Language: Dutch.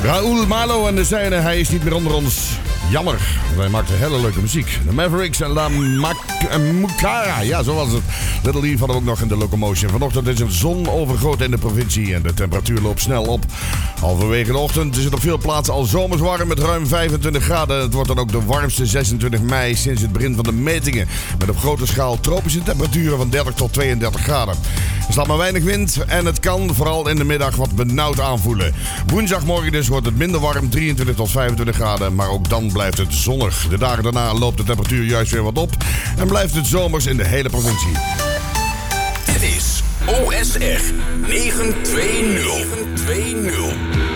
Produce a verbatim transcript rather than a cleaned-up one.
Raúl Malo en de zijne, hij is niet meer onder ons. Jammer, want hij maakte hele leuke muziek. De Mavericks en La Mucara, ja, zo was het. Little Leaf hadden we ook nog in de Locomotion. Vanochtend is het zon overgroot in de provincie en de temperatuur loopt snel op. Halverwege de ochtend is het op veel plaatsen al zomers warm met ruim vijfentwintig graden. Het wordt dan ook de warmste zesentwintig mei sinds het begin van de metingen. Met op grote schaal tropische temperaturen van dertig tot tweeëndertig graden. Er staat maar weinig wind en het kan vooral in de middag wat benauwd aanvoelen. Woensdagmorgen dus wordt het minder warm, drieëntwintig tot vijfentwintig graden, maar ook dan blijft het zonnig. De dagen daarna loopt de temperatuur juist weer wat op en blijft het zomers in de hele provincie. Dit is O S R negen twee nul.